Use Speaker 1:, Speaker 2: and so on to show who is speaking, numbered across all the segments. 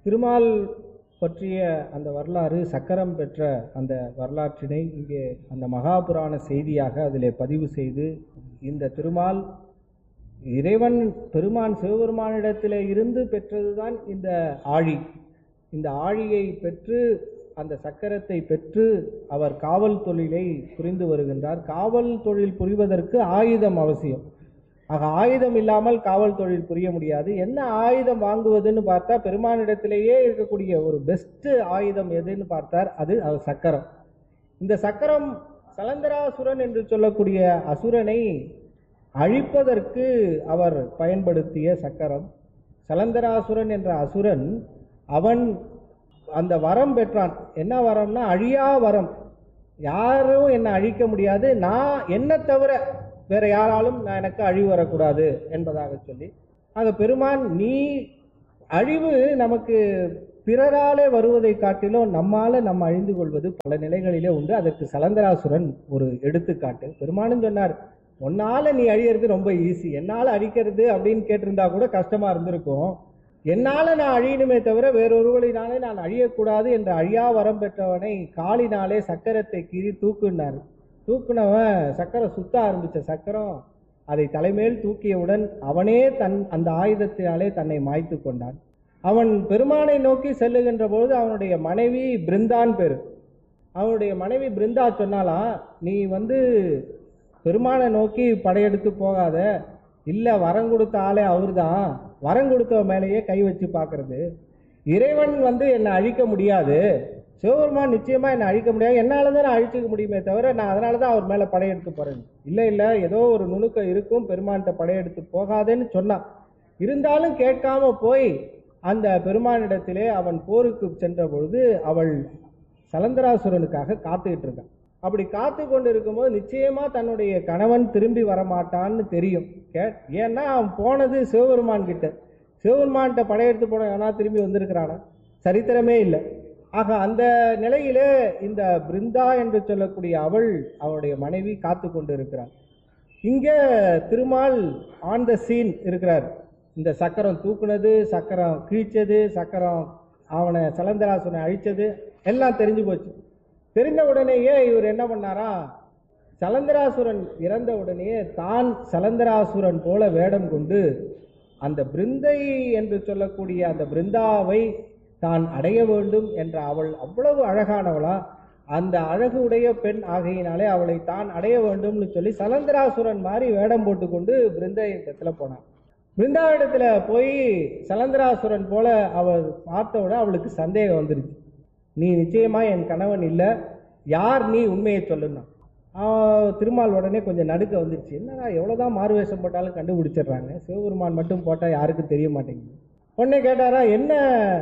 Speaker 1: திருமால் பற்றிய அந்த வரலாறு, சக்கரம் பெற்ற அந்த வரலாற்றினை இங்கே அந்த மகாபுராண செய்தியாக அதிலே பதிவு செய்து, இந்த திருமால் இறைவன் பெருமான் சிவபெருமானிடத்திலே இருந்து பெற்றதுதான் இந்த ஆழி. இந்த ஆழியை பெற்று அந்த சக்கரத்தை பெற்று அவர் காவல் தொழிலை புரிந்து வருகின்றார். காவல் தொழில் புரிவதற்கு ஆயுதம் அவசியம். ஆக ஆயுதம் இல்லாமல் காவல் தொழில் புரிய முடியாது. என்ன ஆயுதம் வாங்குவதுன்னு பார்த்தா, பெருமானிடத்திலேயே இருக்கக்கூடிய ஒரு பெஸ்ட் ஆயுதம் எதுன்னு பார்த்தார், அது சக்கரம். இந்த சக்கரம் சலந்தராசுரன் என்று சொல்லக்கூடிய அசுரனை அழிப்பதற்கு அவர் பயன்படுத்திய சக்கரம். சலந்தராசுரன் என்ற அசுரன் அவன் அந்த வரம் பெற்றான். என்ன வரம்னா அழியா வரம். யாரும் என்னை அழிக்க முடியாது, நான் என்ன தவிர வேற யாராலும் எனக்கு அழிவு வரக்கூடாது என்பதாக சொல்லி, ஆக பெருமான் நீ அழிவு நமக்கு பிறராலே வருவதை காட்டிலும் நம்மால நம்ம அழிந்து கொள்வது பல நிலைகளிலே உண்டு. அதற்கு சலந்தராசுரன் ஒரு எடுத்துக்காட்டு. பெருமானும் சொன்னார், உன்னால நீ அழியறது ரொம்ப ஈஸி, என்னால அழிக்கிறது அப்படின்னு கேட்டிருந்தா கூட கஷ்டமா இருந்திருக்கும். என்னால நான் அழியணுமே தவிர வேறொருவளினாலே நான் அழியக்கூடாது என்ற அழியா வரம் பெற்றவனை காலினாலே சக்கரத்தை கீறி தூக்குனார். தூக்குனவன் சக்கரம் சுத்த ஆரம்பிச்ச சக்கரம் அதை தலைமேல் தூக்கியவுடன் அவனே அந்த ஆயுதத்தினாலே தன்னை மாய்த்து கொண்டான். அவன் பெருமானை நோக்கி செல்லுகின்ற பொழுது அவனுடைய மனைவி பிருந்தான் பேரு. அவனுடைய மனைவி பிருந்தா சொன்னாலாம், நீ பெருமானை நோக்கி படையெடுத்து போகாத, இல்ல வரம் கொடுத்த ஆளே அவர் தான், வரம் கொடுத்த மேலேயே கை வச்சு பார்க்கறது. இறைவன் என்னை அழிக்க முடியாது, சிவபெருமான் நிச்சயமா என்னை அழிக்க முடியாது, என்னாலதான் நான் அழிச்சுக்க முடியுமே தவிர நான் அதனாலதான் அவர் மேல படையெடுத்து போறேன். இல்ல ஏதோ ஒரு நுணுக்கம் இருக்கும், பெருமான்கிட்ட படையெடுத்து போகாதேன்னு சொன்னான். இருந்தாலும் கேட்காம போய் அந்த பெருமானிடத்திலே அவன் போருக்கு சென்ற பொழுது அவள் சலந்தராசுரனுக்காக காத்துக்கிட்டு இருக்கான். அப்படி காத்து கொண்டு இருக்கும்போது நிச்சயமா தன்னுடைய கணவன் திரும்பி வரமாட்டான்னு தெரியும். ஏன்னா அவன் போனது சிவபெருமான் கிட்ட. சிவபெருமான்கிட்ட படையெடுத்து போன எவனா திரும்பி வந்திருக்கிறானா? சரித்திரமே இல்லை. ஆக அந்த நிலையிலே இந்த பிருந்தா என்று சொல்லக்கூடிய அவளுடைய மனைவி காத்து கொண்டு இருக்கிறாள். இங்க திருமால் ஆன் த சீன் இருக்கிறார். இந்த சக்கரம் தூக்குனது, சக்கரம் கிழிச்சது, சக்கரம் அவனை சலந்தராசுரனை அழிச்சது எல்லாம் தெரிஞ்சு போச்சு. தெரிந்த உடனேயே இவர் என்ன பண்ணாரா, சலந்தராசுரன் இறந்த உடனேயே தான் சலந்தராசுரன் போல வேடம் கொண்டு அந்த பிருந்தை என்று சொல்லக்கூடிய அந்த பிருந்தாவை தான் அடைய வேண்டும் என்ற அவள் அவ்வளவு அழகானவளா, அந்த அழகு உடைய பெண் ஆகையினாலே அவளை தான் அடைய வேண்டும்னு சொல்லி சலந்தராசுரன் மாதிரி வேடம் போட்டுக்கொண்டு பிருந்தை இடத்துல போனான். பிருந்தா இடத்துல போய் சலந்தராசுரன் போல அவள் பார்த்தவுட அவளுக்கு சந்தேகம் வந்துருச்சு. நீ நிச்சயமா என் கணவன் இல்லை, யார் நீ, உண்மையை சொல்லுன்னா. திருமால் உடனே கொஞ்சம் நடுக்க வந்துருச்சு. என்னடா எவ்வளவுதான் மாறுவேஷம் போட்டாலும் கண்டுபிடிச்சிடுறாங்க, சிவபெருமான் மட்டும் போட்டா யாருக்கும் தெரிய மாட்டேங்குது. உடனே கேட்டாரா, என்ன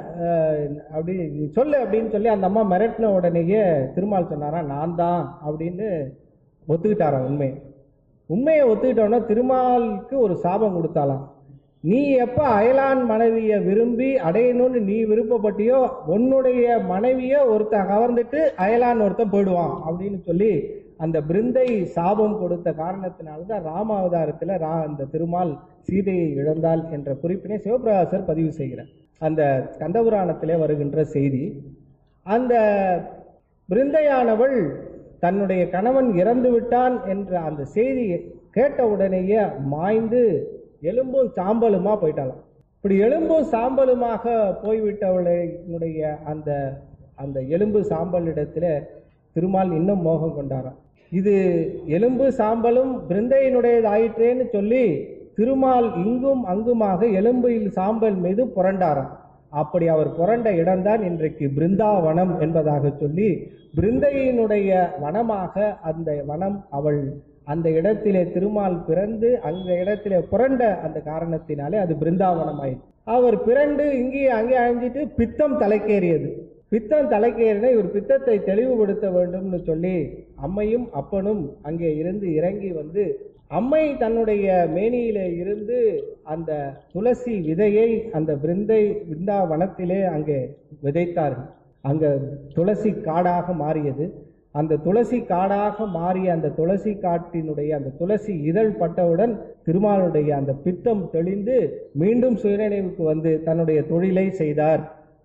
Speaker 1: அப்படி சொல்லு அப்படின்னு சொல்லி அந்த அம்மா மிரட்டின உடனேயே திருமால் சொன்னாரா, நான் தான் அப்படின்னு ஒத்துக்கிட்டாரா. உண்மையை ஒத்துக்கிட்டோன்னா திருமாலுக்கு ஒரு சாபம் கொடுத்தாலாம். நீ எப்ப அயலான் மனைவியை விரும்பி அடையணும்னு நீ விருப்பப்பட்டியோ, உன்னுடைய மனைவியை ஒருத்தன் கவர்ந்துட்டு அயலான் ஒருத்தன் போயிடுவான் அப்படின்னு சொல்லி அந்த பிருந்தை சாபம் கொடுத்த காரணத்தினால்தான் ராமாவதாரத்துல அந்த திருமால் சீதையை இழந்தாள் என்ற குறிப்பினை சிவபிரகாசர் பதிவு செய்கிறார். அந்த கந்தபுராணத்திலே வருகின்ற செய்தி, அந்த பிருந்தையானவள் தன்னுடைய கணவன் இறந்து விட்டான் என்ற அந்த செய்தி கேட்ட உடனேயே மாய்ந்து எலும்பும் சாம்பலுமா போயிட்டாலாம். இப்படி எலும்பும் சாம்பலுமாக போய்விட்டவளுடைய அந்த எலும்பு சாம்பல் இடத்துல திருமால் இன்னும் மோகம் கொண்டாராம். இது எலும்பு சாம்பலும் பிருந்தையினுடையது ஆயிற்றேன்னு சொல்லி திருமால் இங்கும் அங்குமாக எலும்பில் சாம்பல் மீது புரண்டாராம். அப்படி அவர் புரண்ட இடம்தான் இன்றைக்கு பிருந்தாவனம் என்பதாக சொல்லி, பிருந்தையினுடைய வனமாக அந்த வனம் அவள் அந்த இடத்திலே திருமால் பிறந்து அந்த இடத்திலே புரண்ட அந்த காரணத்தினாலே அது பிருந்தாவனம் ஆயிடுச்சு. அவர் பிறண்டு இங்கேயே அங்கே அழிஞ்சிட்டு பித்தம் தலைக்கேறியது. பித்தம் தலைக்கேறின இவர் பித்தத்தை தெளிவுபடுத்த வேண்டும்னு சொல்லி அம்மையும் அப்பனும் அங்கே இருந்து இறங்கி அம்மை தன்னுடைய மேனியிலே இருந்து அந்த துளசி விதையை அந்த பிருந்தாவனத்திலே அங்கே விதைத்தார்கள். அங்க துளசி காடாக மாறியது. அந்த துளசி காடாக மாறிய அந்த துளசி காட்டினுடைய அந்த துளசி இதழ் பட்டவுடன் திருமாலுடைய அந்த பித்தம் தெளிந்து மீண்டும் சுயநினைவுக்கு தன்னுடைய தொழிலை செய்தார்.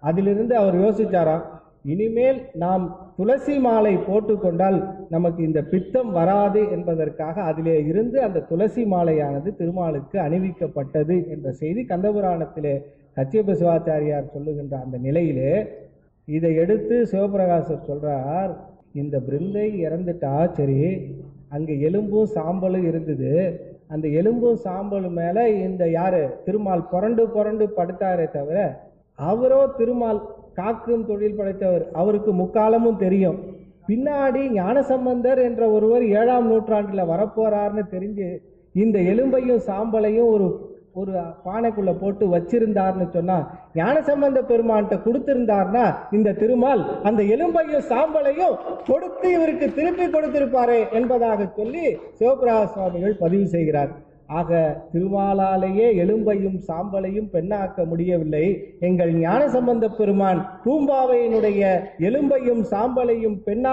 Speaker 1: அதிலிருந்து அவர் யோசிச்சாராம், இனிமேல் நாம் துளசி மாலை போட்டுக்கொண்டால் நமக்கு இந்த பித்தம் வராது என்பதற்காக அதிலே இருந்து அந்த துளசி மாலையானது திருமாலுக்கு அணிவிக்கப்பட்டது என்ற செய்தி கந்தபுராணத்திலே கச்சியப்ப சிவாச்சாரியார் சொல்லுகின்ற அந்த நிலையிலே இதை எடுத்து சிவபிரகாசர் சொல்றார், இந்த பிருந்தை இறந்துட்டா சரி, அங்கே எலும்பும் சாம்பலும் இருந்தது, அந்த எலும்பும் சாம்பலும் மேல இந்த யாரு திருமால் புரண்டு புரண்டு படுத்தாரே தவிர, அவரோ திருமால் காக்கும் தொழில் படைத்தவர், அவருக்கு முக்காலமும் தெரியும். பின்னாடி ஞானசம்பந்தர் என்ற ஒருவர் 7ஆம் நூற்றாண்டுல வரப்போறார்னு தெரிஞ்சு இந்த எலும்பையும் சாம்பலையும் ஒரு பானைக்குள்ள போட்டு வச்சிருந்தார்னு சொன்னா, ஞானசம்பந்த பெருமான்கிட்ட கொடுத்திருந்தார்னா இந்த திருமால் அந்த எலும்பையும் சாம்பலையும் கொடுத்து இவருக்கு திருப்பி கொடுத்திருப்பாரே என்பதாக சொல்லி சிவபிரகாச சுவாமிகள் பதிவு செய்கிறார். ஆக திருமாலாலேயே எலும்பையும் சாம்பலையும் பெண்ணாக்க முடியவில்லை, எங்கள் ஞானசம்பந்த பெருமான் பூம்பாவையினுடைய எலும்பையும் சாம்பலையும் பெண்ணா